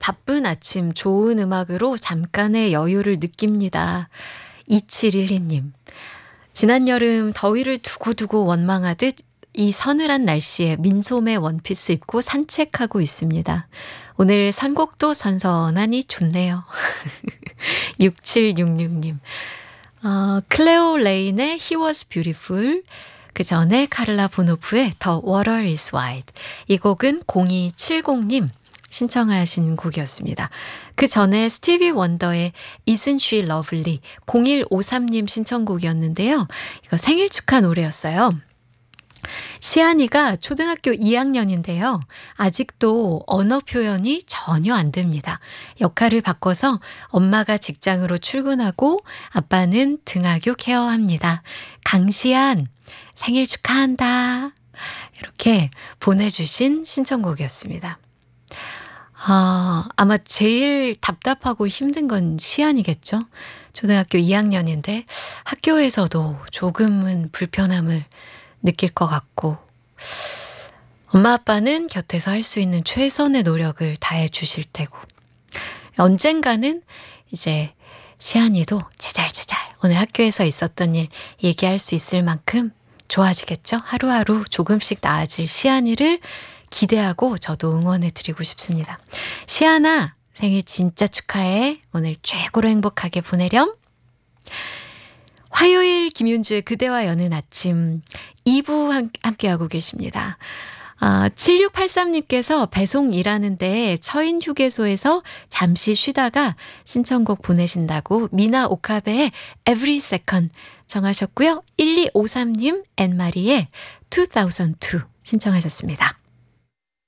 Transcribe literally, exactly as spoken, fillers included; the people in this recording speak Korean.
바쁜 아침 좋은 음악으로 잠깐의 여유를 느낍니다. 이칠일이 님. 지난 여름 더위를 두고두고 원망하듯 이 서늘한 날씨에 민소매 원피스 입고 산책하고 있습니다. 오늘 선곡도 선선하니 좋네요. 육칠육육 님. 어, 클레오 레인의 He Was Beautiful, 그 전에 카를라 보노프의 The Water is Wide. 이 곡은 공이칠공 님 신청하신 곡이었습니다. 그 전에 스티비 원더의 Isn't She Lovely, 공일오삼 님 신청곡이었는데요. 이거 생일 축하 노래였어요. 시안이가 초등학교 이 학년인데요. 아직도 언어 표현이 전혀 안 됩니다. 역할을 바꿔서 엄마가 직장으로 출근하고 아빠는 등하교 케어합니다. 강시안 생일 축하한다. 이렇게 보내주신 신청곡이었습니다. 아, 아마 제일 답답하고 힘든 건 시안이겠죠. 초등학교 이 학년인데 학교에서도 조금은 불편함을 느낄 것 같고, 엄마 아빠는 곁에서 할 수 있는 최선의 노력을 다해 주실 테고, 언젠가는 이제 시안이도 제잘제잘 오늘 학교에서 있었던 일 얘기할 수 있을 만큼 좋아지겠죠. 하루하루 조금씩 나아질 시안이를 기대하고 저도 응원해 드리고 싶습니다. 시안아, 생일 진짜 축하해. 오늘 최고로 행복하게 보내렴. 화요일 김윤주의 그대와 여는 아침 이 부 함께하고 계십니다. 아, 칠육팔삼 님께서 배송 일하는데 처인 휴게소에서 잠시 쉬다가 신청곡 보내신다고 미나 오카베의 Every Second 정하셨고요. 일이오삼 님 앤마리의 이천이 신청하셨습니다.